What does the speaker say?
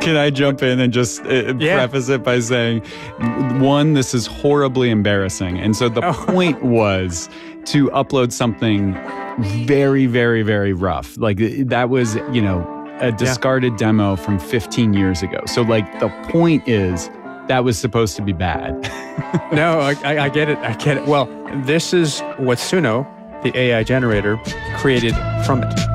Can I jump in and just preface it by saying, one, this is horribly embarrassing. And so the point was to upload something very, very, very rough. Like that was, a discarded demo from 15 years ago. So like the point is that was supposed to be bad. No, I get it. I get it. Well, this is what Suno, the AI generator, created from it.